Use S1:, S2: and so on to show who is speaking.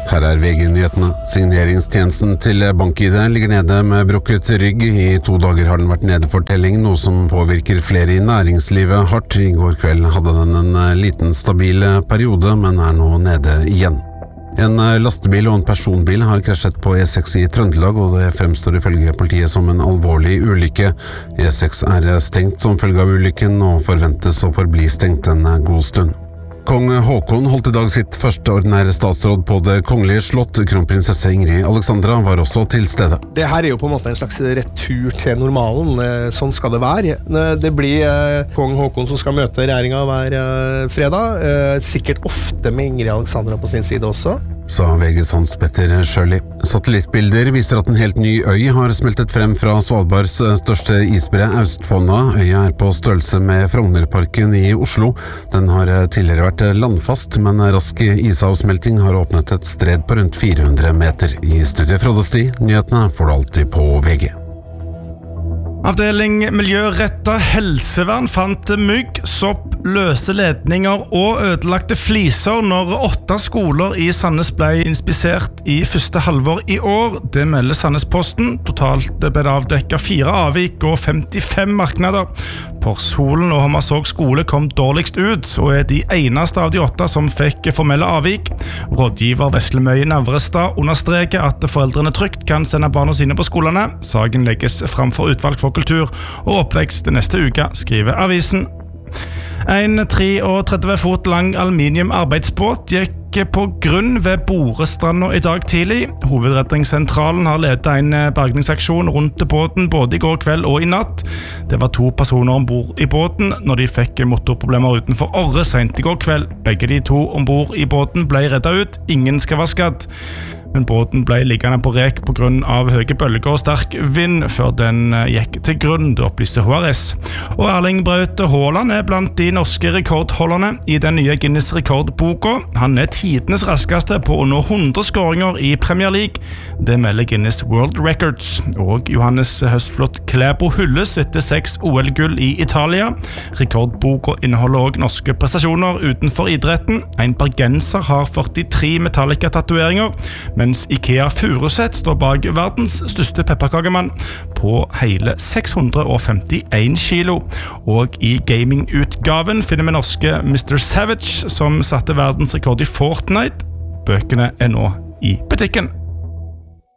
S1: Her VG-nyhetene. Signeringstjenesten til BankID ligger nede med brukket rygg. I 2 dager har den vært nede for telling, noe som påvirker flere i næringslivet hardt. I går kveld hadde den en liten stabil periode, men nå nede igjen. En lastebil og en personbil har krasjet på E6 i Trøndelag, og det fremstår ifølge politiet som en alvorlig ulykke. E6 stengt som følge av ulykken, og forventes å forbli stengt en god stund. Kong Håkon holdt I dag sitt første ordinære statsråd på det kongelige slott. Kronprinsesse Ingrid Alexandra var også til stede.
S2: Det her jo på en måte en slags retur til normalen. Sånn skal det være. Det blir kong Håkon som skal møte regjeringen hver fredag. Sikkert ofte med Ingrid Alexandra på sin side også.
S1: Sa VGs Hans Petter Sjøli. Satellittbilder viser at en helt ny øy har smeltet frem fra Svalbards største isbre, Austfonna. Øya på størrelse med Frognerparken I Oslo. Den har tidligere vært landfast, men rask isavsmelting har åpnet et stred på rundt 400 meter. I studiet Frode Sti, nyhetene får du alltid på VG.
S3: Avdeling Miljøretta helsevern fant mygg, sopp, løse ledninger og ødelagte fliser når 8 skoler I Sandnes ble inspisert I første halvår I år. Det melder Sandnesposten. Totalt ble det avdekket 4 avvik og 55 marknader. Porsholen og Hommersåk skole kom dårligst ut, og de eneste av de 8 som fikk formelle avvik. Rådgiver Veslemøy Navrestad understreker at foreldrene trygt kan sende barna sine på skolene. Saken legges frem for utvalg for kultur og oppvekst neste uke, skriver avisen. En 33 fot lang aluminium arbeidsbåt gikk på grunn ved Borestranda I dag tidlig. Hovedredningssentralen har ledet en bergningsaksjon rundt båten både I går kveld og I natt. Det var 2 personer ombord I båten når de fikk motorproblemer utenfor Orre sent I går kveld. Begge de 2 ombord I båten ble reddet ut. Ingen skal være skadd. Men båten ble liggende på rek på grunn av høye bølger og sterk vind før den gikk til grunn, det opplyste HRS. Og Erling Braut Haaland blant de norske rekordholderne I den nye Guinness rekordboka. Han tidenes raskeste på å nå 100 skåringer I Premier League. Det melder Guinness World Records. Og Johannes Høstflot Klæbo hylles etter 6 OL-gull I Italia. Rekordboka inneholder også norske prestasjoner utenfor idretten. En bergenser har 43 Metallica-tatueringer, mens IKEA Furuset står bak verdens største pepperkakemann på hele 651 kilo. Og I gaming-utgaven finner vi norske Mr. Savage, som satte verdensrekord I Fortnite. Bøkene nå I butikken.